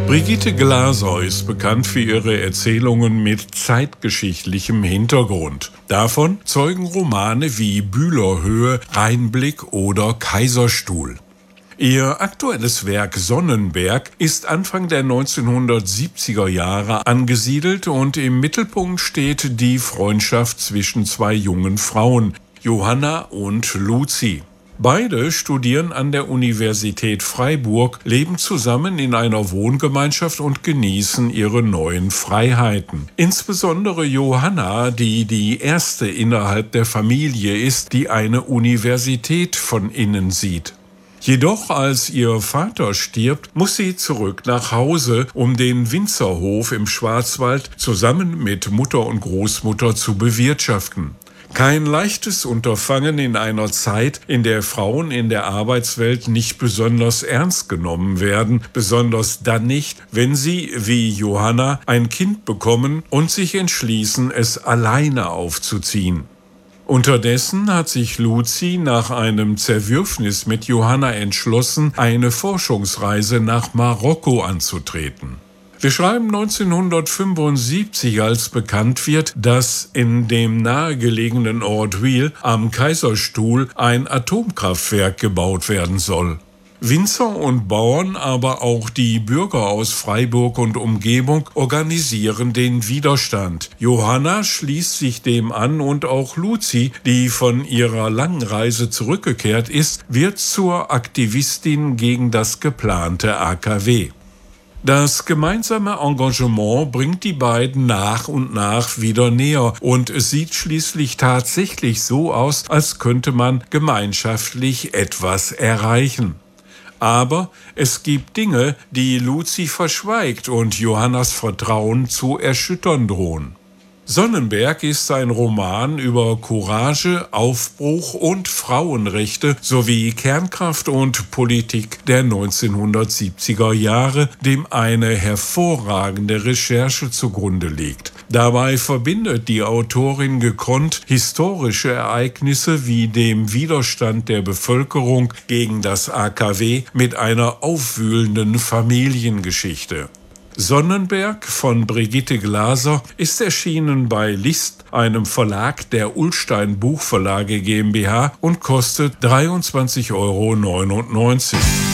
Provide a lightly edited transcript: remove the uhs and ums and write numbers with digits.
Brigitte Glaser ist bekannt für ihre Erzählungen mit zeitgeschichtlichem Hintergrund. Davon zeugen Romane wie Bühlerhöhe, Rheinblick oder Kaiserstuhl. Ihr aktuelles Werk Sonnenberg ist Anfang der 1970er Jahre angesiedelt und im Mittelpunkt steht die Freundschaft zwischen zwei jungen Frauen, Johanna und Luzi. Beide studieren an der Universität Freiburg, leben zusammen in einer Wohngemeinschaft und genießen ihre neuen Freiheiten. Insbesondere Johanna, die die erste innerhalb der Familie ist, die eine Universität von innen sieht. Jedoch, als ihr Vater stirbt, muss sie zurück nach Hause, um den Winzerhof im Schwarzwald zusammen mit Mutter und Großmutter zu bewirtschaften. Kein leichtes Unterfangen in einer Zeit, in der Frauen in der Arbeitswelt nicht besonders ernst genommen werden, besonders dann nicht, wenn sie, wie Johanna, ein Kind bekommen und sich entschließen, es alleine aufzuziehen. Unterdessen hat sich Luzi nach einem Zerwürfnis mit Johanna entschlossen, eine Forschungsreise nach Marokko anzutreten. Wir schreiben 1975, als bekannt wird, dass in dem nahegelegenen Ort Wil am Kaiserstuhl ein Atomkraftwerk gebaut werden soll. Winzer und Bauern, aber auch die Bürger aus Freiburg und Umgebung organisieren den Widerstand. Johanna schließt sich dem an und auch Luzi, die von ihrer langen Reise zurückgekehrt ist, wird zur Aktivistin gegen das geplante AKW. Das gemeinsame Engagement bringt die beiden nach und nach wieder näher und es sieht schließlich tatsächlich so aus, als könnte man gemeinschaftlich etwas erreichen. Aber es gibt Dinge, die Luzi verschweigt und Johannas Vertrauen zu erschüttern drohen. Sonnenberg ist ein Roman über Courage, Aufbruch und Frauenrechte sowie Kernkraft und Politik der 1970er Jahre, dem eine hervorragende Recherche zugrunde liegt. Dabei verbindet die Autorin gekonnt historische Ereignisse wie dem Widerstand der Bevölkerung gegen das AKW mit einer aufwühlenden Familiengeschichte. Sonnenberg von Brigitte Glaser ist erschienen bei List, einem Verlag der Ullstein Buchverlage GmbH und kostet 23,99 €.